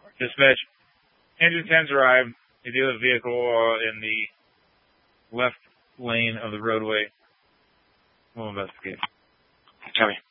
Dispatch, engine 10's arrived. They do have a vehicle in the left lane of the roadway. We'll investigate. Copy.